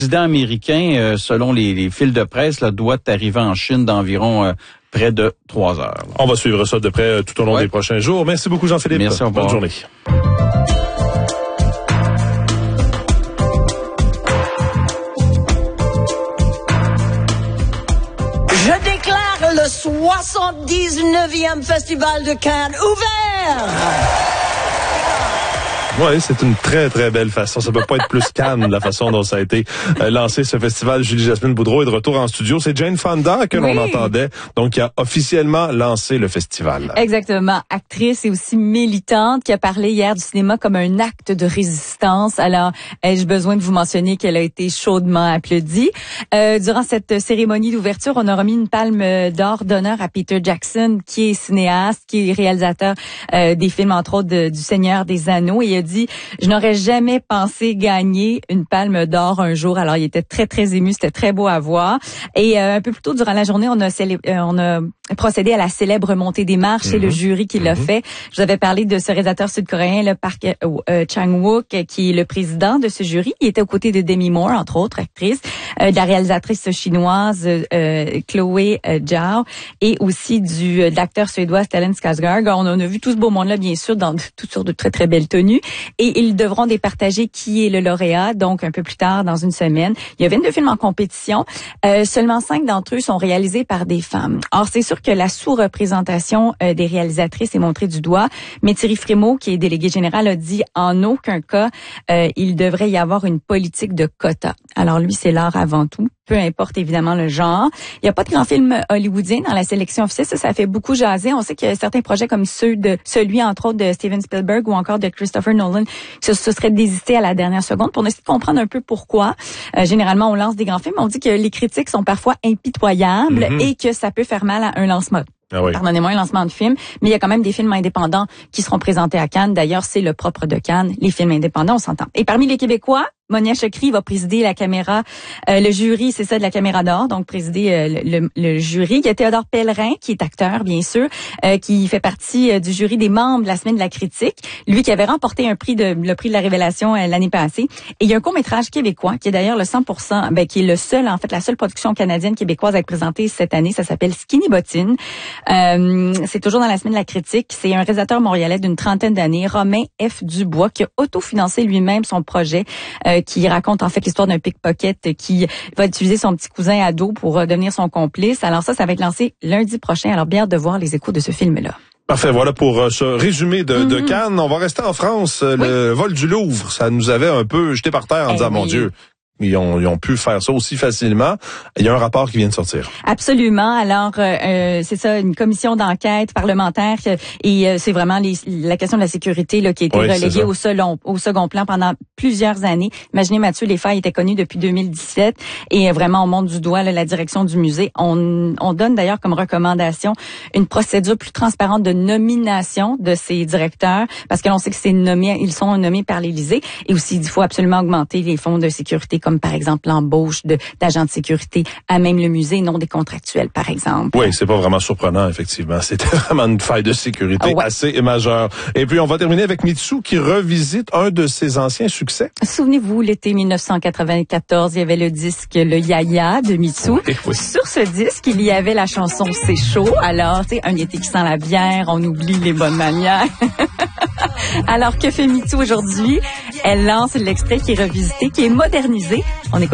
président américain, selon les fils de presse, là, doit arriver en Chine d'environ près de 3 heures. On va suivre ça de près tout au long des prochains jours. Merci beaucoup, Jean-Philippe. Merci, bonne journée. Je déclare le 79e Festival de Cannes ouvert. Oui, c'est une très, très belle façon. Ça peut pas être plus Cannes, la façon dont ça a été lancé, ce festival. Julie-Jasmine Boudreau est de retour en studio. C'est Jane Fonda que l'on entendait, donc qui a officiellement lancé le festival. Exactement. Actrice et aussi militante qui a parlé hier du cinéma comme un acte de résistance. Alors, ai-je besoin de vous mentionner qu'elle a été chaudement applaudie. Durant cette cérémonie d'ouverture, on a remis une palme d'or d'honneur à Peter Jackson, qui est cinéaste, qui est réalisateur des films, entre autres, du Seigneur des Anneaux. Et il a dit, je n'aurais jamais pensé gagner une palme d'or un jour. Alors, il était très, très ému. C'était très beau à voir. Et un peu plus tôt durant la journée, on a procédé à la célèbre montée des marches. C'est le jury qui l'a fait. Je vous avais parlé de ce réalisateur sud-coréen, le Park Chang-wook, qui est le président de ce jury. Il était aux côtés de Demi Moore, entre autres actrices, de la réalisatrice chinoise Chloé Zhao et aussi de l'acteur suédois Stellan Skarsgård. On a vu tout ce beau monde-là, bien sûr, dans toutes sortes de très, très belles tenues. Et ils devront départager qui est le lauréat, donc un peu plus tard, dans une semaine. Il y a 22 films en compétition. Seulement 5 d'entre eux sont réalisés par des femmes. Or, c'est sûr que la sous-représentation des réalisatrices est montrée du doigt. Mais Thierry Frémaux, qui est délégué général, a dit en aucun cas il devrait y avoir une politique de quota. Alors lui, c'est l'art avant tout. Peu importe évidemment le genre. Il n'y a pas de grands films hollywoodiens dans la sélection officielle. Ça fait beaucoup jaser. On sait qu'il y a certains projets comme celui entre autres de Steven Spielberg ou encore de Christopher Nolan qui se seraient désistés à la dernière seconde pour essayer de comprendre un peu pourquoi. Généralement, on lance des grands films. On dit que les critiques sont parfois impitoyables et que ça peut faire mal à un lancement. Pardonnez-moi, un lancement de film, mais il y a quand même des films indépendants qui seront présentés à Cannes. D'ailleurs, c'est le propre de Cannes, les films indépendants, on s'entend. Et parmi les Québécois, Monia Chokri va présider la caméra, le jury, c'est ça, de la Caméra d'Or, donc présider le jury. Il y a Théodore Pellerin, qui est acteur, bien sûr, qui fait partie du jury des membres de la Semaine de la critique. Lui qui avait remporté le prix de la Révélation l'année passée. Et il y a un court-métrage québécois, qui est d'ailleurs le 100%, qui est la seule production canadienne québécoise à être présentée cette année. Ça s'appelle Skinny Bottine. C'est toujours dans la Semaine de la critique. C'est un réalisateur montréalais d'une 30aine d'années, Romain F. Dubois, qui a autofinancé lui-même son projet, qui raconte en fait l'histoire d'un pickpocket qui va utiliser son petit cousin ado pour devenir son complice. Alors ça va être lancé lundi prochain. Alors bien hâte de voir les échos de ce film-là. Parfait, voilà pour ce résumé de Cannes. On va rester en France. Le vol du Louvre, ça nous avait un peu jeté par terre en disant, mon Dieu, ils ont pu faire ça aussi facilement. Il y a un rapport qui vient de sortir. Absolument. Alors, c'est ça, une commission d'enquête parlementaire et c'est vraiment la question de la sécurité là qui a été reléguée au second plan pendant plusieurs années. Imaginez, Mathieu, les faits étaient connus depuis 2017 et vraiment on monte du doigt là, la direction du musée. On donne d'ailleurs comme recommandation une procédure plus transparente de nomination de ces directeurs parce que l'on sait que ils sont nommés par l'Élysée et aussi il faut absolument augmenter les fonds de sécurité comme par exemple l'embauche d'agents de sécurité à même le musée, non des contractuels, par exemple. Oui, c'est pas vraiment surprenant, effectivement. C'était vraiment une faille de sécurité assez majeure. Et puis, on va terminer avec Mitsou qui revisite un de ses anciens succès. Souvenez-vous, l'été 1994, il y avait le disque Le Yaya de Mitsou. Sur ce disque, il y avait la chanson C'est chaud. Alors, tu sais, un été qui sent la bière, on oublie les bonnes manières. Alors, que fait Mitsou aujourd'hui? Elle lance l'extrait qui est revisité, qui est modernisé. On écoute.